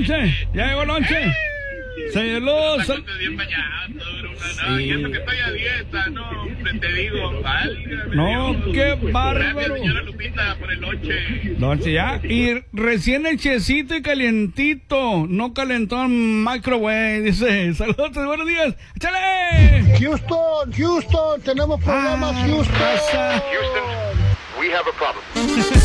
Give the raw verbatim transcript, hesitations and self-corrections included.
lonche. Ya llegó el lonche. Saludos. No, y eso que estoy a dieta, no, hombre, te digo, válgame No, Dios. qué Gracias, bárbaro. señora Lupita, por el lonche. Lonche ya. Y recién hechecito y calientito. No calentó en microwave. Dice, saludos, buenos días. ¡Échale! Houston, Houston, tenemos problemas, Ah, Houston. raza. Houston, we have a problem.